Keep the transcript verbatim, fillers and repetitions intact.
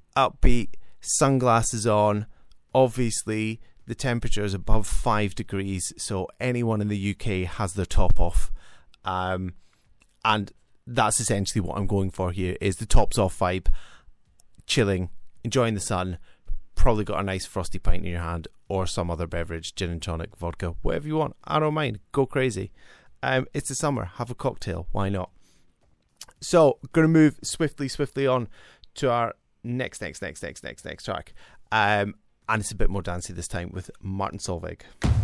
upbeat, sunglasses on. Obviously, the temperature is above five degrees, so anyone in the U K has their top off. Um, and that's essentially what I'm going for here, is the tops off vibe. Chilling, enjoying the sun, probably got a nice frosty pint in your hand, or some other beverage, gin and tonic, vodka, whatever you want. I don't mind. Go crazy. Um, it's the summer. Have a cocktail. Why not? So, going to move swiftly, swiftly on to our next, next, next, next, next, next track. Um, and it's a bit more dancey this time with Martin Solveig.